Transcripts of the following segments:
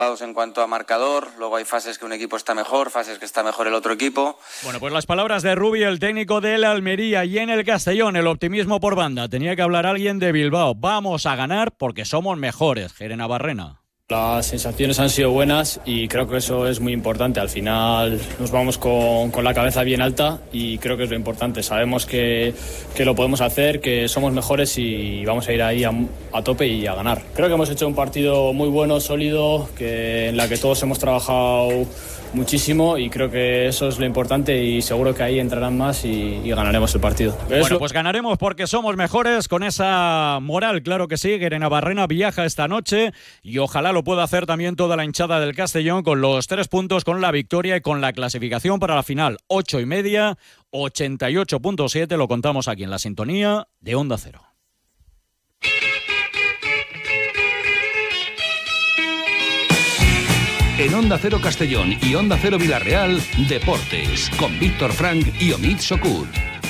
En cuanto a marcador, luego hay fases que un equipo está mejor, fases que está mejor el otro equipo. Bueno, pues las palabras de Rubi, el técnico del Almería, y en el Castellón, el optimismo por banda. Tenía que hablar alguien de Bilbao. Vamos a ganar porque somos mejores, Jerena Barrena. Las sensaciones han sido buenas y creo que eso es muy importante. Al final nos vamos con la cabeza bien alta y creo que es lo importante. Sabemos que lo podemos hacer, que somos mejores y vamos a ir ahí a tope y a ganar. Creo que hemos hecho un partido muy bueno, sólido, en la que todos hemos trabajado muchísimo y creo que eso es lo importante y seguro que ahí entrarán más y ganaremos el partido. Bueno, pues ganaremos porque somos mejores, con esa moral, claro que sí. Jerena Barrena viaja esta noche y ojalá lo pueda hacer también toda la hinchada del Castellón con los 3 puntos, con la victoria y con la clasificación para la final. 8:30, 88.7, lo contamos aquí en la sintonía de Onda Cero. En Onda Cero Castellón y Onda Cero Villarreal, Deportes, con Víctor Frank y Omid Sokur.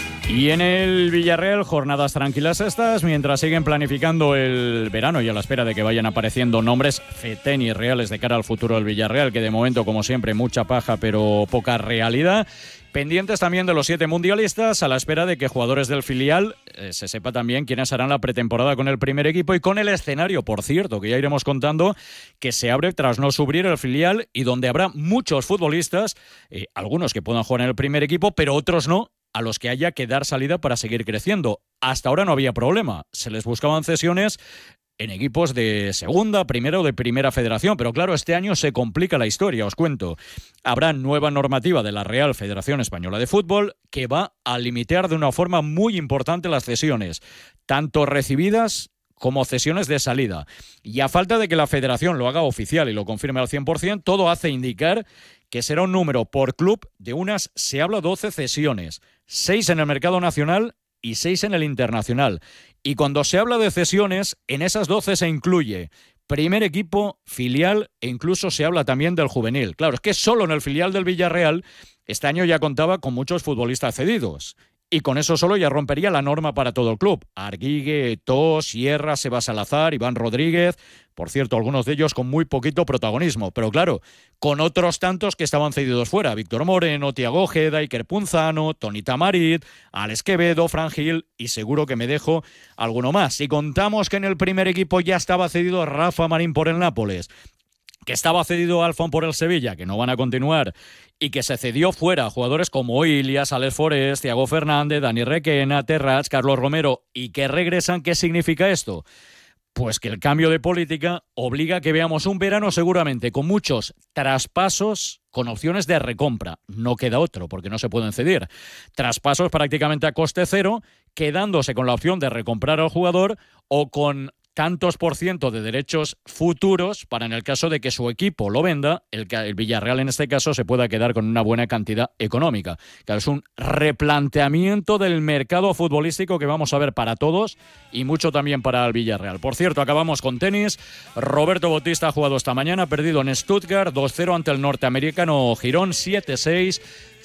Y en el Villarreal, jornadas tranquilas estas, mientras siguen planificando el verano y a la espera de que vayan apareciendo nombres y reales de cara al futuro del Villarreal, que de momento, como siempre, mucha paja pero poca realidad. Pendientes también de los 7 mundialistas, a la espera de que jugadores del filial se sepa también quiénes harán la pretemporada con el primer equipo y con el escenario, por cierto, que ya iremos contando, que se abre tras no subir el filial y donde habrá muchos futbolistas, algunos que puedan jugar en el primer equipo, pero otros no, a los que haya que dar salida para seguir creciendo. Hasta ahora no había problema, se les buscaban cesiones en equipos de segunda, primera o de primera federación. Pero claro, este año se complica la historia, os cuento. Habrá nueva normativa de la Real Federación Española de Fútbol que va a limitar de una forma muy importante las cesiones, tanto recibidas como cesiones de salida. Y a falta de que la federación lo haga oficial y lo confirme al 100%, todo hace indicar que será un número por club de se habla 12 cesiones, 6 en el mercado nacional y 6 en el internacional. Y cuando se habla de cesiones, en esas 12 se incluye primer equipo, filial e incluso se habla también del juvenil. Claro, es que solo en el filial del Villarreal este año ya contaba con muchos futbolistas cedidos. Y con eso solo ya rompería la norma para todo el club. Arguigue, Eto'o, Sierra, Seba Salazar, Iván Rodríguez. Por cierto, algunos de ellos con muy poquito protagonismo. Pero claro, con otros tantos que estaban cedidos fuera. Víctor Moreno, Tiago Ojeda, Iker Punzano, Toni Tamarit, Alex Quevedo, Fran Gil y seguro que me dejo alguno más. Si contamos que en el primer equipo ya estaba cedido Rafa Marín por el Nápoles, que estaba cedido Alfon por el Sevilla, que no van a continuar, y que se cedió fuera a jugadores como Ilias, Alex Forés, Thiago Fernández, Dani Requena, Terrats, Carlos Romero, y que regresan, ¿qué significa esto? Pues que el cambio de política obliga a que veamos un verano seguramente con muchos traspasos con opciones de recompra. No queda otro, porque no se pueden ceder. Traspasos prácticamente a coste cero, quedándose con la opción de recomprar al jugador o con tantos por ciento de derechos futuros para, en el caso de que su equipo lo venda, el Villarreal en este caso se pueda quedar con una buena cantidad económica. Claro, es un replanteamiento del mercado futbolístico que vamos a ver para todos y mucho también para el Villarreal. Por cierto, acabamos con tenis. Roberto Bautista ha jugado esta mañana, perdido en Stuttgart 2-0 ante el norteamericano Girón, 7-6,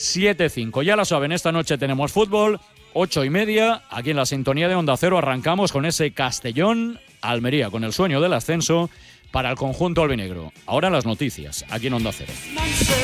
7-5. Ya lo saben, esta noche tenemos fútbol, 8:30, aquí en la sintonía de Onda Cero arrancamos con ese Castellón Almería, con el sueño del ascenso para el conjunto albinegro. Ahora las noticias, aquí en Onda Cero.